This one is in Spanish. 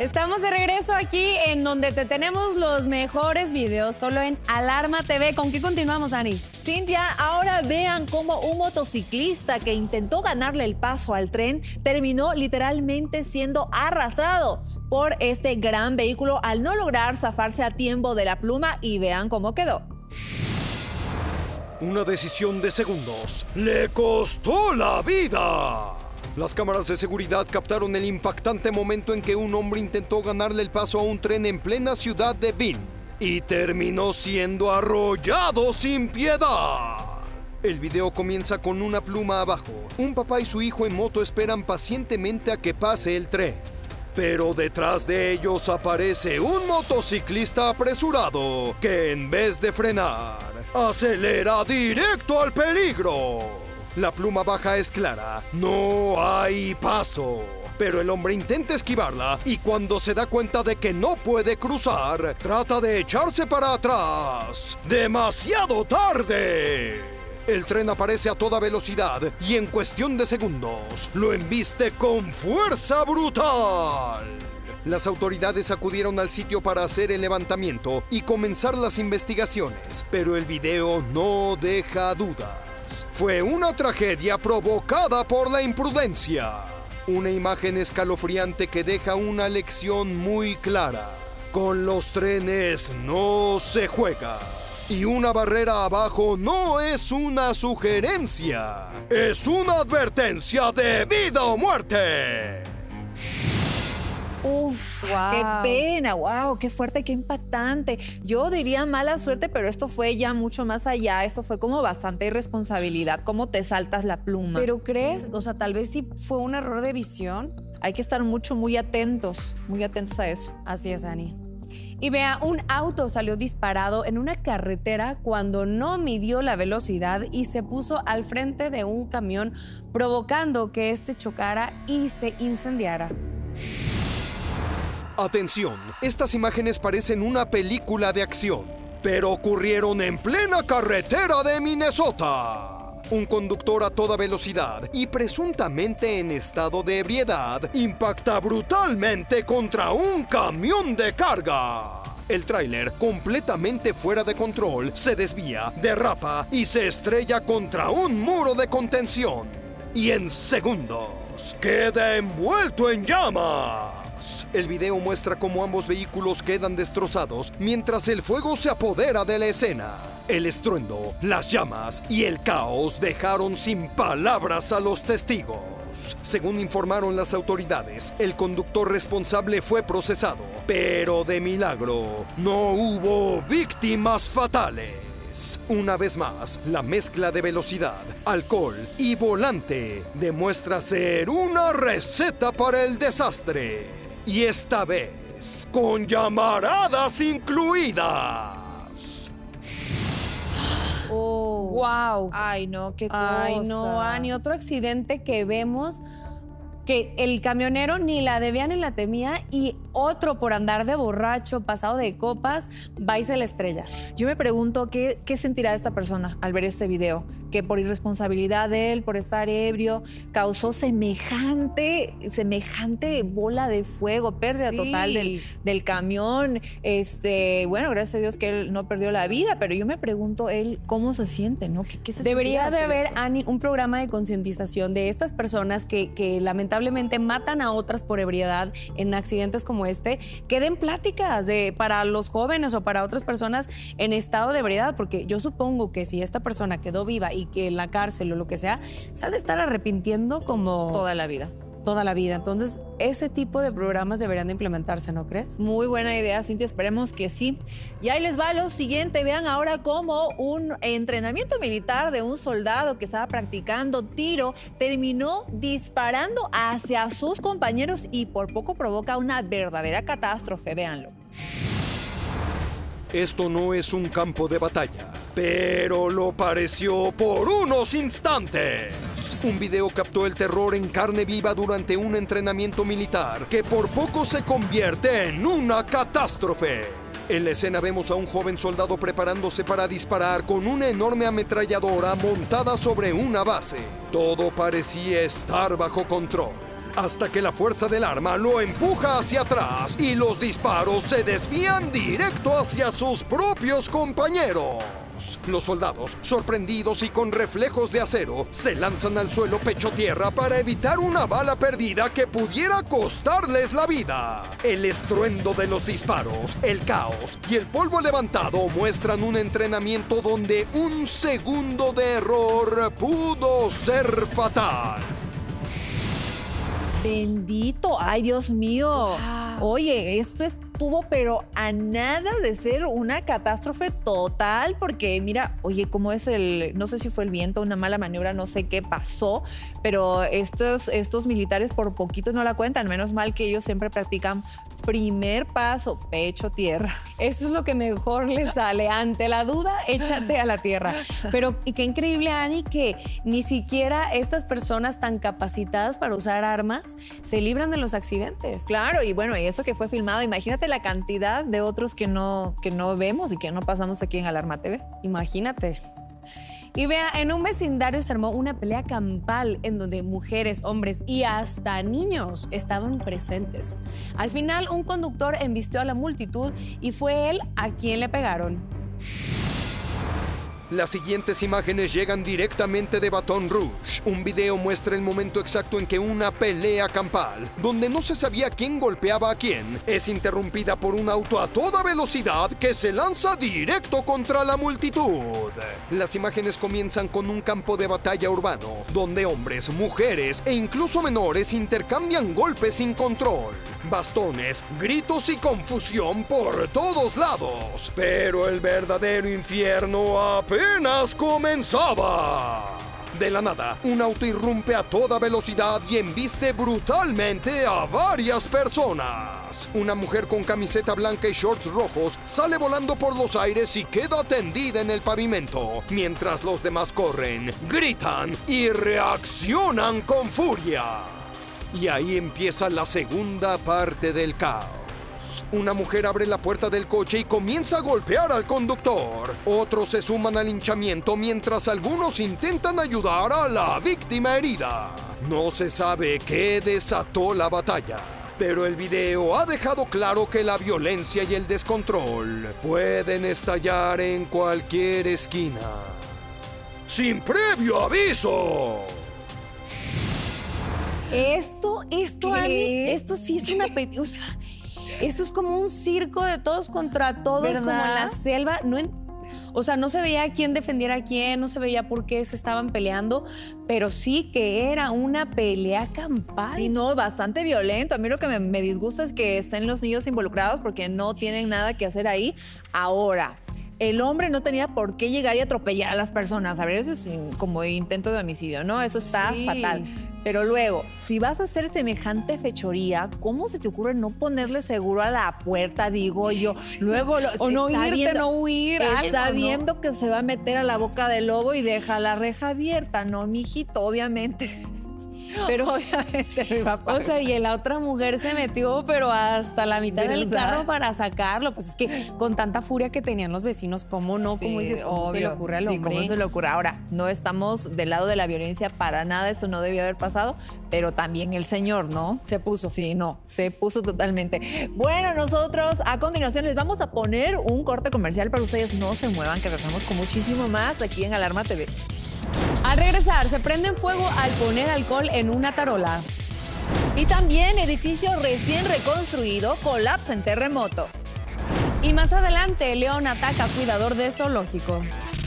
Estamos de regreso aquí en donde te tenemos los mejores videos solo en Alarma TV. ¿Con qué continuamos, Ani? Cintia, ahora vean cómo un motociclista que intentó ganarle el paso al tren terminó literalmente siendo arrastrado por este gran vehículo al no lograr zafarse a tiempo de la pluma y vean cómo quedó. Una decisión de segundos le costó la vida. Las cámaras de seguridad captaron el impactante momento en que un hombre intentó ganarle el paso a un tren en plena ciudad de Vinh y terminó siendo arrollado sin piedad. El video comienza con una pluma abajo. Un papá y su hijo en moto esperan pacientemente a que pase el tren. Pero detrás de ellos aparece un motociclista apresurado que en vez de frenar, acelera directo al peligro. La pluma baja es clara, no hay paso. Pero el hombre intenta esquivarla y cuando se da cuenta de que no puede cruzar, trata de echarse para atrás. ¡Demasiado tarde! El tren aparece a toda velocidad y en cuestión de segundos lo embiste con fuerza brutal. Las autoridades acudieron al sitio para hacer el levantamiento y comenzar las investigaciones, pero el video no deja dudas. Fue una tragedia provocada por la imprudencia. Una imagen escalofriante que deja una lección muy clara. Con los trenes no se juega. Y una barrera abajo no es una sugerencia. Es una advertencia de vida o muerte. Uf, Wow. qué pena, wow, qué fuerte, qué impactante. Yo diría mala suerte, pero esto fue ya mucho más allá. Esto fue como bastante irresponsabilidad, cómo te saltas la pluma. ¿Pero crees? O sea, tal vez sí fue un error de visión. Hay que estar muy atentos a eso. Así es, Ani. Y vea, un auto salió disparado en una carretera cuando no midió la velocidad y se puso al frente de un camión, provocando que este chocara y se incendiara. Atención, estas imágenes parecen una película de acción, pero ocurrieron en plena carretera de Minnesota. Un conductor a toda velocidad y presuntamente en estado de ebriedad impacta brutalmente contra un camión de carga. El tráiler, completamente fuera de control, se desvía, derrapa y se estrella contra un muro de contención. Y en segundos queda envuelto en llamas. El video muestra cómo ambos vehículos quedan destrozados mientras el fuego se apodera de la escena. El estruendo, las llamas y el caos dejaron sin palabras a los testigos. Según informaron las autoridades, el conductor responsable fue procesado, pero de milagro no hubo víctimas fatales. Una vez más, la mezcla de velocidad, alcohol y volante demuestra ser una receta para el desastre. Y esta vez, con llamaradas incluidas. Oh. ¡Wow! Ay, no, qué cosa. Ay, no, Ani, otro accidente que vemos que el camionero ni la debía ni la temía y otro por andar de borracho, pasado de copas, va y se la estrella. Yo me pregunto qué sentirá esta persona al ver este video, que por irresponsabilidad de él, por estar ebrio, causó semejante bola de fuego, pérdida Sí. total del camión. Bueno, gracias a Dios que él no perdió la vida, pero yo me pregunto él cómo se siente, ¿no? ¿Qué se Debería sentirá de hacer haber, eso? Ani, un programa de concientización de estas personas que lamentablemente matan a otras por ebriedad en accidentes como este, que den pláticas para los jóvenes o para otras personas en estado de ebriedad, porque yo supongo que si esta persona quedó viva y que en la cárcel o lo que sea, se ha de estar arrepintiendo como Toda la vida. toda la vida. Entonces, ese tipo de programas deberían de implementarse, ¿no crees? Muy buena idea, Cintia, esperemos que sí. Y ahí les va lo siguiente, vean ahora cómo un entrenamiento militar de un soldado que estaba practicando tiro terminó disparando hacia sus compañeros y por poco provoca una verdadera catástrofe, véanlo. Esto no es un campo de batalla, pero lo pareció por unos instantes. Un video captó el terror en carne viva durante un entrenamiento militar que por poco se convierte en una catástrofe. En la escena vemos a un joven soldado preparándose para disparar con una enorme ametralladora montada sobre una base. Todo parecía estar bajo control. hasta que la fuerza del arma lo empuja hacia atrás y los disparos se desvían directo hacia sus propios compañeros. Los soldados, sorprendidos y con reflejos de acero, se lanzan al suelo pecho tierra para evitar una bala perdida que pudiera costarles la vida. El estruendo de los disparos, el caos y el polvo levantado muestran un entrenamiento donde un segundo de error pudo ser fatal. Bendito, ay Dios mío. Oye, esto estuvo pero a nada de ser una catástrofe total, porque mira, oye, cómo es no sé si fue el viento, una mala maniobra, no sé qué pasó, pero estos militares por poquito no la cuentan. Menos mal que ellos siempre practican primer paso, pecho, tierra. Eso es lo que mejor les sale. Ante la duda, échate a la tierra. Pero y qué increíble, Ani, que ni siquiera estas personas tan capacitadas para usar armas se libran de los accidentes. Claro, y bueno, y eso que fue filmado, imagínate la cantidad de otros que no vemos y que no pasamos aquí en Alarma TV. Imagínate. Y vea, en un vecindario se armó una pelea campal en donde mujeres, hombres y hasta niños estaban presentes. Al final, un conductor embistió a la multitud y fue él a quien le pegaron. Las siguientes imágenes llegan directamente de Baton Rouge. Un video muestra el momento exacto en que una pelea campal, donde no se sabía quién golpeaba a quién, es interrumpida por un auto a toda velocidad que se lanza directo contra la multitud. Las imágenes comienzan con un campo de batalla urbano, donde hombres, mujeres e incluso menores intercambian golpes sin control. Bastones, gritos y confusión por todos lados. Pero el verdadero infierno apenas comenzaba. De la nada, un auto irrumpe a toda velocidad y embiste brutalmente a varias personas. Una mujer con camiseta blanca y shorts rojos sale volando por los aires y queda tendida en el pavimento, mientras los demás corren, gritan y reaccionan con furia. Y ahí empieza la segunda parte del caos. Una mujer abre la puerta del coche y comienza a golpear al conductor. Otros se suman al linchamiento mientras algunos intentan ayudar a la víctima herida. No se sabe qué desató la batalla, pero el video ha dejado claro que la violencia y el descontrol pueden estallar en cualquier esquina. ¡Sin previo aviso! Esto, Ani, esto sí es una película. O sea, esto es como un circo de todos contra todos, ¿verdad? como en la selva. O sea, no se veía quién defendiera a quién, no se veía por qué se estaban peleando, pero sí que era una pelea campal. Sí, no, bastante violento. A mí lo que me disgusta es que estén los niños involucrados porque no tienen nada que hacer ahí. Ahora, el hombre no tenía por qué llegar y atropellar a las personas. A ver, eso es como intento de homicidio, ¿no? Eso está fatal. Pero luego, si vas a hacer semejante fechoría, ¿cómo se te ocurre no ponerle seguro a la puerta, digo yo? Luego o no irte, no huir. Está viendo que se va a meter a la boca del lobo y deja la reja abierta. No, mijito, obviamente. Pero obviamente no iba a pasar. O sea, y la otra mujer se metió, pero hasta la mitad del carro para sacarlo. Pues es que con tanta furia que tenían los vecinos, ¿cómo no? Sí, ¿Cómo dices? ¿Cómo se le ocurre al hombre? Sí, ¿cómo se le ocurre? Ahora, no estamos del lado de la violencia para nada, eso no debió haber pasado, pero también el señor, ¿no? Se puso. Sí, no, se puso totalmente. Bueno, nosotros a continuación les vamos a poner un corte comercial para ustedes. No se muevan, que regresamos con muchísimo más aquí en Alarma TV. Al regresar, se prenden fuego al poner alcohol en una tarola. Y también edificio recién reconstruido colapsa en terremoto. Y más adelante, león ataca a cuidador de zoológico.